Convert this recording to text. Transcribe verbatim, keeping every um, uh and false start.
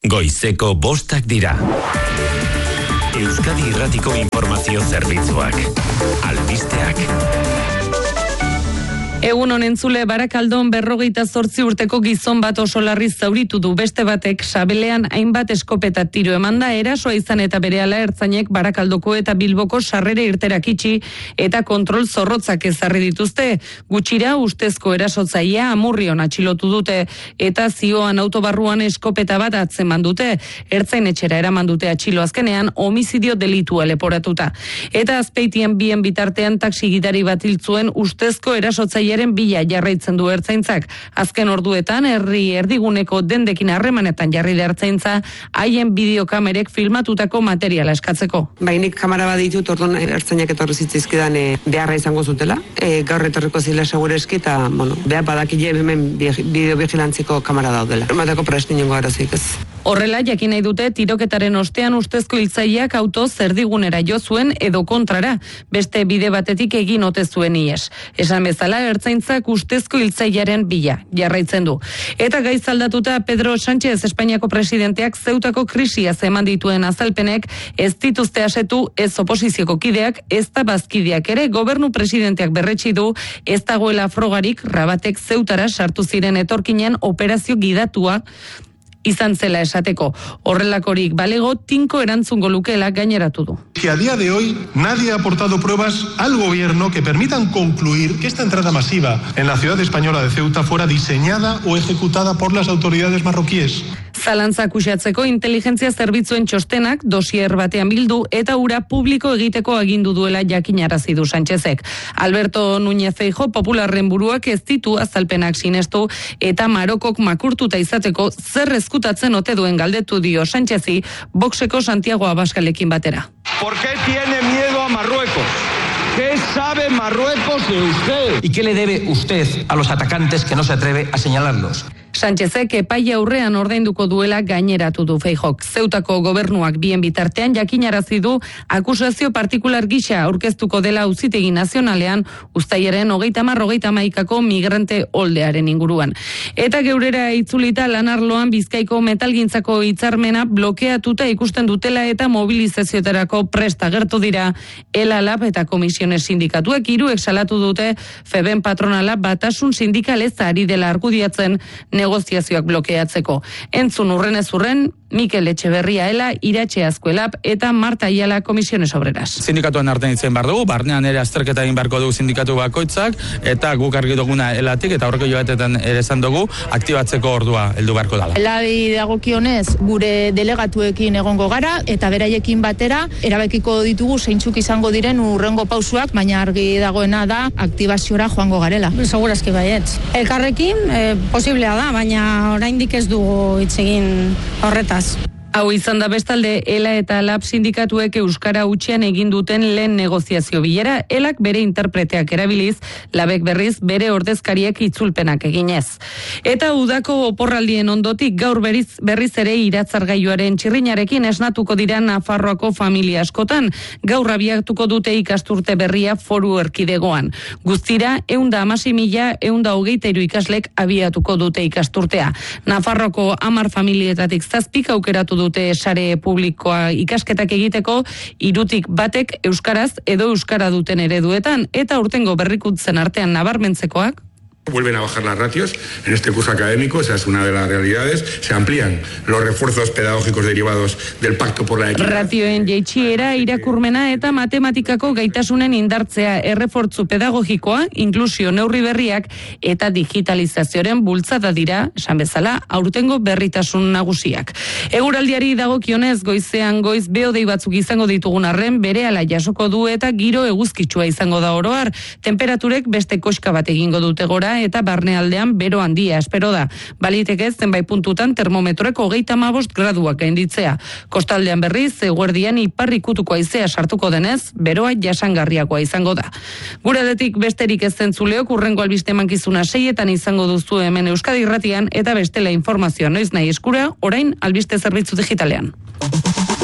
Goizeko bostak dira. Euskadi Irratiko Informazio Zerbitzuak. Albisteak. Egun honen zule, Barakaldon berrogeita zortzi urteko gizon bat oso larri zauritu du. Beste batek sabelean hainbat eskopeta tiro emanda, erasoa izan eta berehala ertzainek Barakaldoko eta Bilboko sarrere irterak itxi eta kontrol zorrotzak ezarri dituzte. Gutxira ustezko erasotzailea Amurrion atxilotu dute eta zioan autobarruan eskopeta bat atzeman dute. Ertzain etxera eraman dute atxilo azkenean homizidio delitua leporatuta. Eta Azpeitien bien bitartean taxi gidari bat hil zuen ustezko erasotzailea bila jarraitzen du ertzaintzak. Azken orduetan, herri erdiguneko dendekin harremanetan jarri da ertzaintza, haien bideokamerek filmatutako materiala eskatzeko. Bainik kamera bat ditut, orduan ertzainak etorri zitzaizkidan e, beharra izango zutela. E, gaur etorriko zila segureski eta, bueno, behar badakile hemen bideovigilantziko kamera daudela. Emateko prestinengo arazik ez. Horrela, jakin nahi dute, tiroketaren ostean ustezko hiltzaileak auto zerdigunera jo zuen edo kontrara, beste bide batetik egin ote zuen ies. Esan bezala, ertzaintzak ustezko hiltzailearen bila jarraitzen du. Eta gaiz aldatuta, Pedro Sánchez Espainiako presidenteak Zeutako krisia eman dituen azalpenek ez dituzte asetu ez oposizioko kideak, ez da bazkideak ere. Gobernu presidenteak berretsi du ez dagoela frogarik Rabatek Zeutara sartu ziren etorkinen operazio gidatua izan zela esateko. Horrelakorik balego tinko erantzungo lukeela gaineratu du. Que a día de hoy nadie ha aportado pruebas al gobierno que permitan concluir que esta entrada masiva en la ciudad española de Ceuta fuera diseñada o ejecutada por las autoridades marroquíes. Zalantzak uxatzeko inteligentzia zerbitzuen txostenak dosier batean bildu eta ura publiko egiteko agindu duela jakinarazi du Sánchezek. Alberto Núñez Feijóo popularren buruak ez ditu azalpenak sinestu eta Marokok makurtuta izateko zer ezkutatzen ote duen galdetu dio Sánchezi Voxeko Santiago Abascalekin batera. ¿Por qué tiene miedo a Marruecos? ¿Qué sabe Marruecos de usted? ¿Y qué le debe usted a los atacantes que no se atreve a señalarlos? Sánchezek epaia aurrean ordainduko duela gaineratu du Feijóok. Zeutako gobernuak bien bitartean jakinarazi du akusazio partikular gisa aurkeztuko dela auzitegi nazionalean uztailaren hogeita hamar hogeita hamaikako migrante oldearen inguruan. Eta geurera itzulita lanarloan Bizkaiko metalgintzako hitzarmena blokeatuta ikusten dutela eta mobilizazioetarako prest agertu dira Ela Lab eta Komisiones sindikatuek. Hiruek salatu dute Feben patronala batasun sindikalez ari dela argudiatzen negoziazioak blokeatzeko. Entzun urren ez urren, Mikel Etxeberria Ela, Iratxe Azkuelap eta Marta Ayala Komisiones Obreras. Sindikatuan artean itzen behar dugu, barnean ere azterketa egin beharko dugu sindikatu bakoitzak, eta guk argi duguna Elatik eta aurreko joatetan ere esan dugu, aktibatzeko ordua heldu beharko dela. Elabi dagokionez gure delegatuekin egongo gara, eta beraiekin batera, erabekiko ditugu zeintzuk izango diren urrengo pausuak, baina argi dagoena da, aktibaziora joango garela. Segurazki baietz. Elkarrekin, eh, posiblea da, baina oraindik ez dugu hitz egin horretaz. Hau izan da bestalde, Ela eta Lab sindikatuek euskara hutsean egin duten lehen negoziazio bilera, Elak bere interpreteak erabiliz, Labek berriz bere ordezkariek itzulpenak eginez. Eta udako oporraldien ondotik gaur berriz, berriz ere iratzargailuaren txirrinarekin esnatuko dira Nafarroako familia askotan, gaur abiatuko dute ikasturte berria foru erkidegoan. Guztira, eunda amasi mila, eunda hogeita hiru ikaslek abiatuko dute ikasturtea. Nafarroako hamar familietatik zazpik aukeratu dute sare publikoa ikasketak egiteko, hirutik batek euskaraz edo euskara duten ereduetan, eta urtengo berrikuntzen artean nabarmentzekoak. Vuelven a bajar las ratios en este curso académico, esa es una de las realidades. Se amplían los refuerzos pedagógicos derivados del Pacto por la Equidad. Ratioen jeitsiera, irakurmena eta matematikako gaitasunen indartzea, errefortzu pedagogikoa, inklusio neurri berriak eta digitalizazioaren bultzada dira, esan bezala, aurtengo berritasun nagusiak. Eguraldiari dagokionez goizean goiz behodei batzuk izango ditugun arren, berehala jasoko du eta giro eguzkitsua izango da oro har. Temperaturek beste koska bat egingo dute gora eta barnealdean bero handia espero da. Baliteke zenbait puntutan termometroek hogeita hamabost graduak gainditzea. Kostaldean berriz, eguerdian iparrikutuko haizea sartuko denez, beroa jasangarriakoa izango da. Guradetik besterik ez zentzuleok urrengo albiste emankizuna seietan izango duzu hemen Euskadi Irratian eta bestela informazioa noiz nahi eskura, orain albiste zerbitzu digitalean.